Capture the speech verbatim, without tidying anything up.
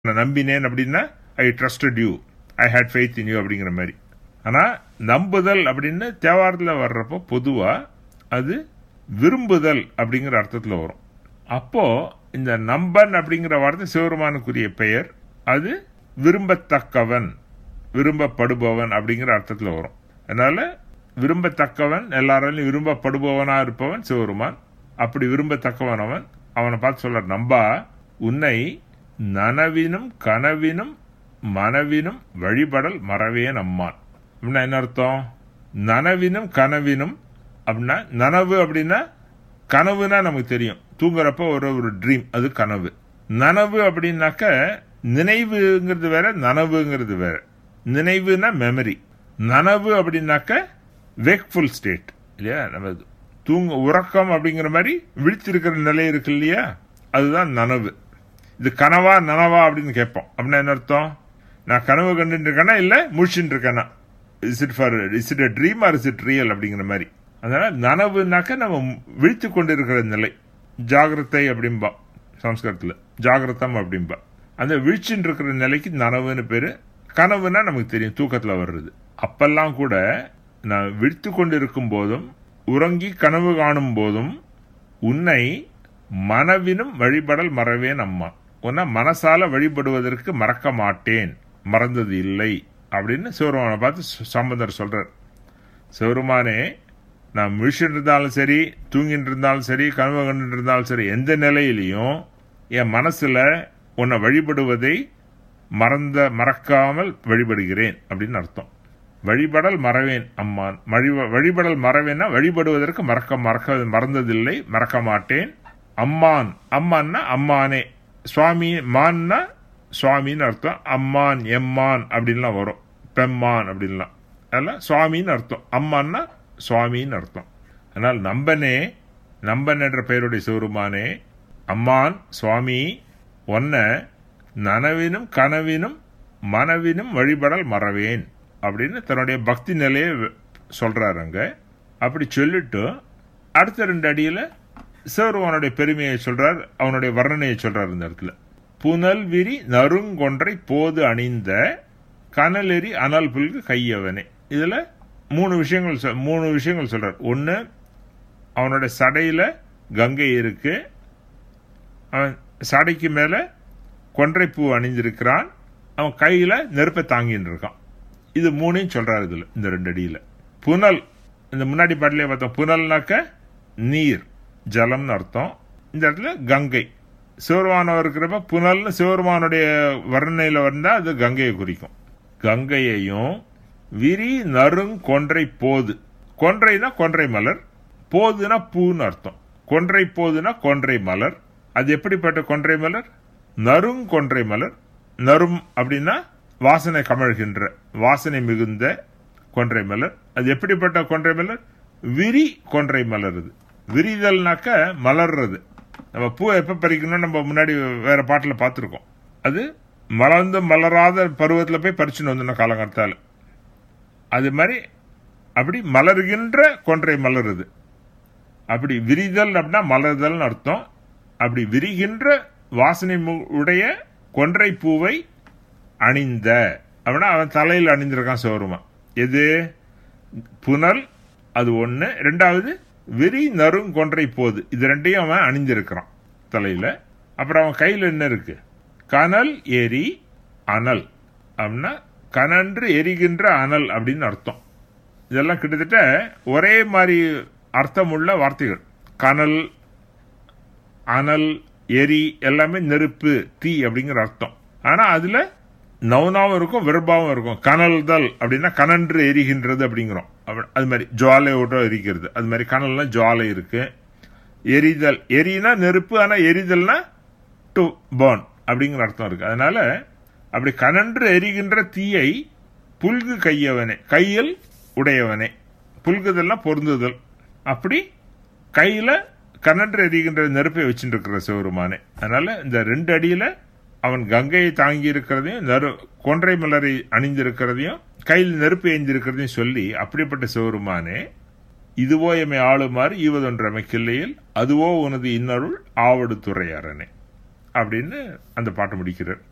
நான் நம்பினேன் அப்படின்னா ஐ trusted you, I had faith in you அப்படிங்கிற மாதிரி. ஆனால் நம்புதல் அப்படின்னு தேவாரத்தில் வர்றப்போ பொதுவாக அது விரும்புதல் அப்படிங்கிற அர்த்தத்தில் வரும். அப்போ இந்த நம்பன் அப்படிங்கிற வார்த்தை சிவபெருமானுக்குரிய பெயர், அது விரும்பத்தக்கவன், விரும்பப்படுபவன் அப்படிங்கிற அர்த்தத்தில் வரும். அதனால விரும்பத்தக்கவன், எல்லாராலையும் விரும்பப்படுபவனா இருப்பவன் சிவபெருமான். அப்படி விரும்பத்தக்கவன் அவன். அவனை பார்த்து சொல்ற, நம்பா உன்னை நனவினும் கனவினும் மனவினும் வழிபடல் மறவேன் அம்மான். அப்படின்னா என்ன அர்த்தம்? நனவினும் கனவினும் அப்படின்னா, நனவு அப்படின்னா கனவுனா நமக்கு தெரியும், தூங்குறப்ப ஒரு ஒரு ட்ரீம், அது கனவு. நனவு அப்படின்னாக்க நினைவுங்கிறது வேற, நனவுங்கிறது வேற. நினைவுனா மெமரி, நனவு அப்படின்னாக்க வேக்ஃபுல் ஸ்டேட் இல்லையா? நம்ம தூங்க உறக்கம் அப்படிங்கிற மாதிரி விழித்திருக்கிற நிலை இருக்கு இல்லையா, அதுதான் நனவு. இது கனவா நனவா அப்படின்னு கேட்போம். அப்படின்னா என்ன அர்த்தம்? நான் கனவு கண்டுட்டு இருக்கேனா இல்ல முழிச்சுட்டு இருக்கேனா, is it for is it a dream R is it real அப்படிங்கிற மாதிரி. அதனால நனவுனாக்க நம்ம விழித்து கொண்டு இருக்கிற நிலை, ஜாகிரதை அப்படின்பா சம்ஸ்கிருதத்துல, ஜாகிரதம் அப்படின்பா. அந்த விழிச்சுட்டு இருக்கிற நிலைக்கு நனவுன்னு பேரு. கனவுனா நமக்கு தெரியும், தூக்கத்துல வர்றது. அப்பெல்லாம் கூட நான் விழித்து கொண்டு இருக்கும் போதும் உறங்கி கனவு காணும் போதும் உன்னை மனவினும் வழிபடல் மறவேன் அம்மா, உன்னை மனசால வழிபடுவதற்கு மறக்க மாட்டேன், மறந்தது இல்லை அப்படின்னு சிவருமானை பார்த்து சம்பந்தர் சொல்றார். சிவருமானே, நான் முழிச்சுட்டு இருந்தாலும் சரி, தூங்கிட்டு இருந்தாலும் சரி, கனவு கண்டு இருந்தாலும் சரி, எந்த நிலையிலையும் என் மனசுல உன்னை வழிபடுவதை மறந்த மறக்காமல் வழிபடுகிறேன் அப்படின்னு அர்த்தம். வழிபடல் மறவேன் அம்மான். வழிபடல் மறவேன்னா வழிபடுவதற்கு மறக்க மறக்க மறந்ததில்லை, மறக்க மாட்டேன். அம்மான், அம்மான்னா அம்மானே, சுவாமி, மான்னா சுவாமின்னு அர்த்தம். அம்மான் எம்மான் அப்படின்லாம் வரும், பெம்மான் அப்படின்லாம், அதெல்லாம் சுவாமின்னு அர்த்தம். அம்மான்னா சுவாமின்னு அர்த்தம். அதனால் நம்பனே, நம்பன் என்ற பெயருடைய சிவருமானே, அம்மான் சுவாமி, ஒன்ன நனவினும் கனவினும் மனவினும் வழிபடல் மறவேன் அப்படின்னு தன்னுடைய பக்தி நிலையை சொல்றாருங்க. அப்படி சொல்லிட்டு அடுத்த ரெண்டு அடியில சிவருமானுடைய பெருமையை சொல்றார், அவனுடைய வர்ணனையை சொல்றார். இந்த இடத்துல புனல் விரி நறுங்கொன்றை போது அணிந்த கனலெறி அனல் புல்கு கையவனே. இதுல மூணு விஷயங்கள் மூணு விஷயங்கள் சொல்றார். ஒன்னு, அவனுடைய சடையில கங்கை இருக்கு, அவன் சடைக்கு மேல கொன்றைப்பூ அணிந்திருக்கிறான், அவன் கையில நெருப்பை தாங்கின்னு இருக்கான். இது மூணையும் சொல்றாரு இதுல, இந்த ரெண்டு அடியில. புனல், இந்த முன்னாடி பாட்டிலே பார்த்தோம், புனல்னாக்க நீர், ஜலம்னு அர்த்தம். இந்த இடத்துல கங்கை, சிவருமானம் இருக்கிறப்ப புனல்னு சிவருமானுடைய வர்ணனையில வந்தா அது கங்கையை குறிக்கும். கங்கையையும் விரி நறுங் கொன்றை போது, கொன்றைனா கொன்றை மலர், போதுனா பூன்னு அர்த்தம். கொன்றை போதுனா கொன்றை மலர். அது எப்படிப்பட்ட கொன்றை மலர்? நறுங் கொன்றை மலர். நறும் அப்படின்னா வாசனை கமழ்கின்ற, வாசனை மிகுந்த கொன்றை மலர். அது எப்படிப்பட்ட கொன்றை மலர்? விரி கொன்றை மலர். இது விரிதல்னாக்க மலர்றது. நம்ம பூவை எப்ப பறிக்கணும் நம்ம முன்னாடி வேற பாட்டுல பார்த்துருக்கோம். அது மலர்ந்து மலராத பருவத்துல போய் பறிச்சுன்னு வந்தோம் காலங்காலத்தால. அது மாதிரி அப்படி மலர்கின்ற கொன்றை மலர் இது. அப்படி விரிதல் அப்படின்னா மலர்தல் அர்த்தம். அப்படி விரிகின்ற வாசனை உடைய கொன்றை பூவை அணிந்த அப்படின்னா அவன் தலையில் அணிந்திருக்கான் சிவருமான். எது? புனல், அது ஒண்ணு. ரெண்டாவது விரி நறுங் கொன்றை போது, இது ரெண்டையும் அவன் அணிந்திருக்கிறான் தலையில. அப்புறம் அவன் கையில் என்ன இருக்கு? கனல் எரி அனல் அப்படின்னா கனன்று எரிகின்ற அனல் அப்படின்னு அர்த்தம். இதெல்லாம் கிட்டத்தட்ட ஒரே மாதிரி அர்த்தம் உள்ள வார்த்தைகள். கனல், அனல், எரி எல்லாமே நெருப்பு, தீ அப்படிங்கிற அர்த்தம். ஆனா அதுல நவுனாவும் இருக்கும், வெறுபாவும் இருக்கும். கனல்தல் அப்படின்னா கனன்று எரிகின்றது அப்படிங்கிறோம். அது மாதிரி ஜுவாலையோட எரிக்கிறது, அது மாதிரி கனல்னா ஜுவாலை இருக்கு. எரிதல், எரினா நெருப்பு, ஆனா எரிதல்னா டு பர்ன் அப்படிங்கிற அர்த்தம் இருக்கு. அதனால அப்படி கனன்று எரிகின்ற தீயை புல்கு கையவனே, கையில் உடையவனே. புல்குதல்னா பொருந்துதல். அப்படி கையில கனன்று எரிகின்ற நெருப்பை வச்சுட்டு இருக்கிற சிவருமானே. அதனால இந்த ரெண்டு அடியில அவன் கங்கையை தாங்கி இருக்கிறதையும், நறு கொன்றை மலரை அணிந்திருக்கிறதையும், கையில் நெருப்பு ஏந்திருக்கிறதையும் சொல்லி, அப்படிப்பட்ட சிவருமானே, இதுவோ எமை ஆளுமாறு ஈவதொன்றமை கிள்ளையில் அதுவோ உனது இன்னருள் ஆவடு துறையாரனே அப்படின்னு அந்த பாட்டு முடிக்கிறார்.